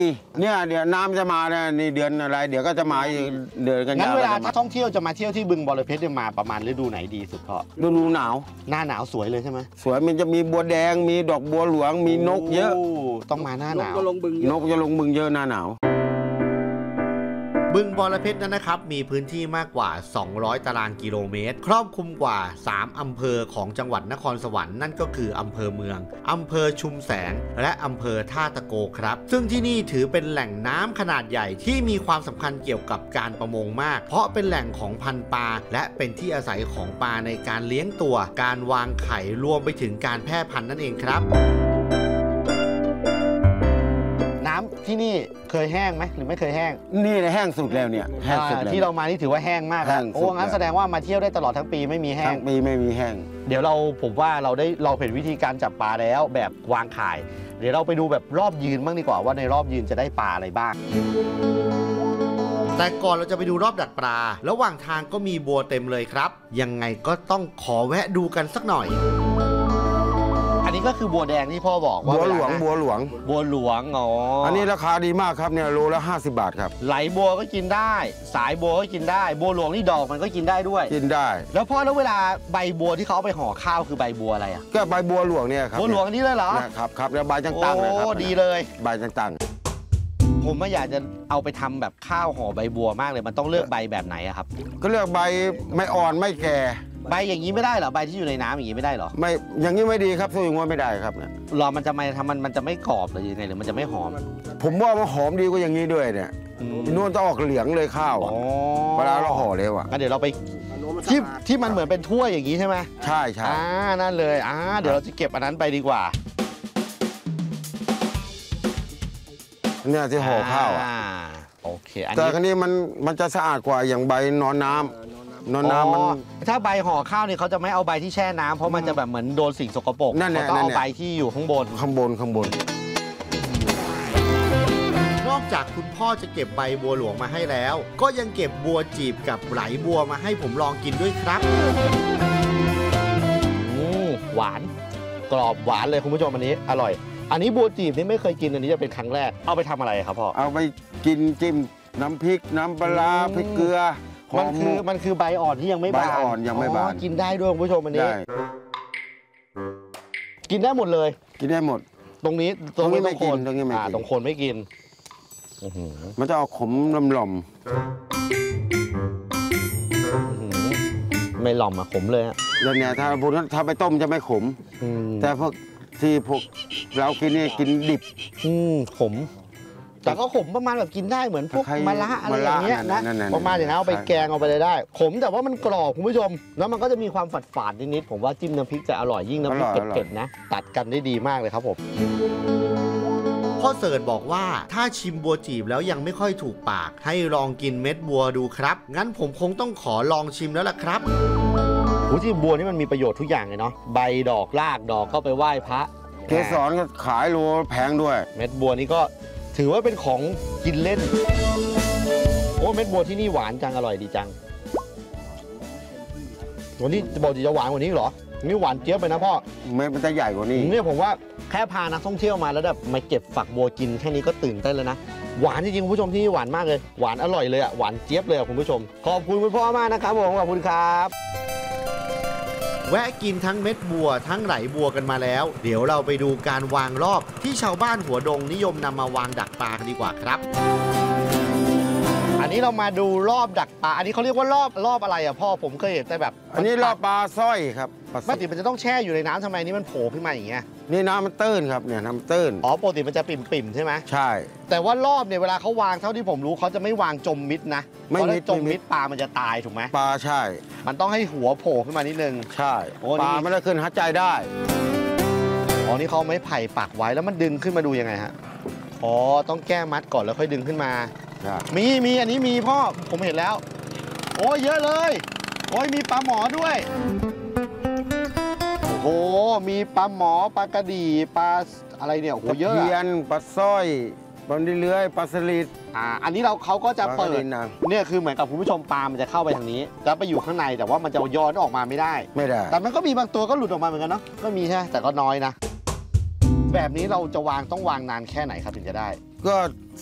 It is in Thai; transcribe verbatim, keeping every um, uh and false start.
เนี่ยเดี๋ยวน้ำจะมาเนี่ยนี่เดือนอะไรเดี๋ยวก็จะมาเดือนกันยายนงั้นเวลาถ้าท่องเที่ยวจะมาเที่ยวที่บึงบรเพชรเนี่ยมาประมาณฤดูไหนดีสุดพ่อฤดูหนาวหน้าหนาวสวยเลยใช่ไหมสวยมันจะมีบัวแดงมีดอกบัวหลวงมีนกเยอะต้องมาหน้าหนาวนกจะลงบึงนกจะลงบึงเยอะหน้าหนาวบึงบรเพชรนั้นนะครับมีพื้นที่มากกว่าสองร้อยตารางกิโลเมตรครอบคลุมกว่าสามอำเภอของจังหวัดนครสวรรค์นั่นก็คืออำเภอเมืองอำเภอชุมแสงและอำเภอท่าตะโกครับซึ่งที่นี่ถือเป็นแหล่งน้ำขนาดใหญ่ที่มีความสำคัญเกี่ยวกับการประมงมากเพราะเป็นแหล่งของพันธุ์ปลาและเป็นที่อาศัยของปลาในการเลี้ยงตัวการวางไข่รวมไปถึงการแพร่พันธุ์นั่นเองครับน้ำที่นี่เคยแห้งไหมหรือไม่เคยแห้งนี่แห้งสุดแล้วเนี่ยแห้งสุดแล้วที่เรามานี่ถือว่าแห้งมากโอ้งั้นแสดงว่ามาเที่ยวได้ตลอดทั้งปีไม่มีแห้งทั้งปีไม่มีแห้งเดี๋ยวเราผมว่าเราได้เราเห็นวิธีการจับปลาแล้วแบบวางข่ายเดี๋ยวเราไปดูแบบรอบยืนบ้างดีกว่าว่าในรอบยืนจะได้ปลาอะไรบ้างแต่ก่อนเราจะไปดูรอบดักปลาระหว่างทางก็มีบัวเต็มเลยครับยังไงก็ต้องขอแวะดูกันสักหน่อยอันนี้ก็คือบัวแดงที่พ่อบอกว่าบัวหลวงบัวหลวงบัวหลวงอ๋ออันนี้ราคาดีมากครับเนี่ยโลละห้าสิบบาทครับไหลบัวก็กินได้สายบัวก็กินได้บัวหลวงนี่ดอกมันก็กินได้ด้วยกินได้แล้วพ่อแล้วเวลาใบบัวที่เขาเอาไปห่อข้าวคือใบบัวอะไรอ่ะก็ใบบัวหลวงเนี่ยครับบัวหลวงนี่เลยเหรอครับครับแล้วใบจังตังเลยครับโอ้ดีเลยใบจังตังผมไม่อยากจะเอาไปทำแบบข้าวห่อใบบัวมากเลยมันต้องเลือกใบแบบไหนอะครับก็เลือกใบไม่อ่อนไม่แก่ใบอย่างนี้ไม่ได้เหรอใบที่อยู่ในน้ำอย่างนี้ไม่ได้เหรอไม่อย่างนี้ไม่ดีครับสู้อย่างว่าไม่ได้ครับเนี่ยรอมันจะไม่ทำมันมันจะไม่กรอบหรือยังไงหรือมันจะไม่หอมผมว่ามันหอมดีกว่าอย่างนี้ด้วยเนี่ยนู่นจะออกเหลืองเลยข้าวอ่ะเวลาเราห่อเร็วอ่ะงั้นเดี๋ยวเราไปที่ที่มันเหมือนเป็นถ้วยอย่างนี้ใช่ไหมใช่ใช่อ่านั่นเลยอ่าเดี๋ยวเราจะเก็บอันนั้นไปดีกว่าเนี่ยที่ห่อข้าวอ่ะโอเคแต่ครั้นี้มันมันจะสะอาดกว่าอย่างใบนอนน้ำนอนน้ำมันถ้าใบห่อข้าวนี่เขาจะไม่เอาใบที่แช่น้ำเพราะมันจะแบบเหมือนโดนสิ่งสกปรกนั่นแหละต้องเอาใบที่อยู่ข้างบนข้างบนข้างบนนอกจากคุณพ่อจะเก็บใบบัวหลวงมาให้แล้วก็ยังเก็บบัวจีบกับไหลบัวมาให้ผมลองกินด้วยครับอืมหวานกรอบหวานเลยคุณผู้ชมอันนี้อร่อยอันนี้บัวจีบนี่ไม่เคยกินอันนี้จะเป็นครั้งแรกเอาไปทำอะไรครับพ่อเอาไปกินจิ้มน้ำพริกน้ำปลาพริกเกลือมันคือมันคือใบอ่อนที่ยังไม่บานใบอ่อนยังไม่บานกินได้ด้วยคุณผู้ชมอันนี้กินได้หมดเลยกินได้หมดตรงนี้ตรงนี้ไม่กินตรงนี้ไม่กินตรงโคนไม่กินมันจะออกขมลำหล่อมไม่หล่อมอะขมเลยฮะแล้วเนี่ยถ้าพวกถ้าไปต้มจะไม่ขมแต่พวกที่พวกเรากินนี่กินดิบขมแต่ก็ขมประมาณแบบกินได้เหมือนพวกมะระอะไรอย่างเงี้ยนะประมาณอย่างนั้นเอาไปแกงเอาไปเลยได้ขมแต่ว่ามันกรอบคุณผู้ชมแล้วมันก็จะมีความฝาดฝาดนิดๆผมว่าจิ้มน้ำพริกจะอร่อยยิ่งน้ำพริกเผ็ดๆนะตัดกันได้ดีมากเลยครับผมพ่อเสิร์ชบอกว่าถ้าชิมบัวจีบแล้วยังไม่ค่อยถูกปากให้ลองกินเม็ดบัวดูครับงั้นผมคงต้องขอลองชิมแล้วล่ะครับโอ้ที่บัวนี่มันมีประโยชน์ทุกอย่างเลยเนาะใบดอกรากดอกก็ไปไหว้พระเกสรก็ขายโลแพงด้วยเม็ดบัวนี่ก็ถือว่าเป็นของกินเล่นโอ้เม็ดบัวที่นี่หวานจังอร่อยดีจังวันนี้บอกจะหวานกว่านี้เหรอนี่หวานเจี๊ยบไปนะพ่อเม็ดมันจะใหญ่กว่านี้เนี่ยผมว่าแค่พานักท่องเที่ยวมาแล้วแบบมาเก็บฝักบัวกินแค่นี้ก็ตื่นเต้นเลยนะหวานจริงๆคุณผู้ชมที่หวานมากเลยหวานอร่อยเลยอ่ะหวานเจี๊ยบเลยอ่ะคุณผู้ชมขอบคุณคุณพ่อมากนะครับผมขอบคุณครับแวะกินทั้งเม็ดบัวทั้งไหลบัวกันมาแล้วเดี๋ยวเราไปดูการวางรอบที่ชาวบ้านหัวดงนิยมนำมาวางดักปลากันดีกว่าครับอันนี้เรามาดูรอบดักปลาอันนี้เขาเรียกว่ารอบรอบอะไรอ่ะพ่อผมเคยเห็นแต่แบบอันนี้รอบปลาสร้อยครับปกติมันจะต้องแช่อยู่ในน้ำทำไมนี่มันโผล่ขึ้นมาอย่างเงี้ยนี่น้ำมันตื้นครับเนี่ยน้ำตื้นอ๋อปกติมันจะปิ่มๆใช่ไหมใช่แต่ว่ารอบเนี่ยเวลาเขาวางเท่าที่ผมรู้เขาจะไม่วางจมมิดนะไม่มิดจมมิดปลามันจะตายถูกไหมปลาใช่มันต้องให้หัวโผล่ขึ้นมานิดนึงใช่ปลาไม่ได้ขึ้นหายใจได้อ๋อนี่เขาไม่ไผ่ปักไว้แล้วมันดึงขึ้นมาดูยังไงฮะอ๋อต้องแก้มัดก่อนแล้วค่อยดึงขึ้นมามีมีอันนี้มีพ่อผมเห็นแล้วโอ้ยเยอะเลยโอ้ยมีปลาหมอด้วยโอ้โหมีปลาหมอปลากระดี่ปลาอะไรเนี่ยโอ้โหเยอะเพียนปลาสร้อยปลาดิเลื้อยปลาสลิดอ่าอันนี้เราเขาก็จะเปิดเนี่ยคือเหมือนกับคุณผู้ชมปลามันจะเข้าไปทางนี้จะไปอยู่ข้างในแต่ว่ามันจะย้อนออกมาไม่ได้ไม่ได้แต่มันก็มีบางตัวก็หลุดออกมาเหมือนกันเนาะก็มีใช่แต่ก็น้อยนะแบบนี้เราจะวางต้องวางนานแค่ไหนครับถึงจะได้ก็